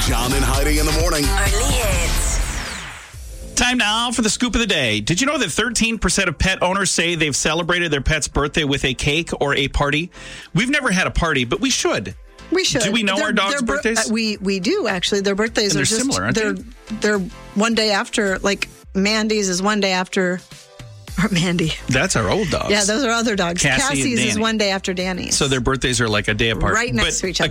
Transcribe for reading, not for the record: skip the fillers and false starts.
John and Heidi in the morning. Early hits. Time now for the scoop of the day. Did you know that 13% of pet owners say they've celebrated their pet's birthday with a cake or a party? We've never had a party, but we should. We should. Do we know our dogs' birthdays? We do, actually. Their birthdays And are they're just similar, aren't they're one day after, like Mandy's is one day after Mandy. That's our old dogs. Yeah, those are other dogs. Cassie and Cassie's is Danny. one day after Danny's. So their birthdays are like a day apart. Right next to each other.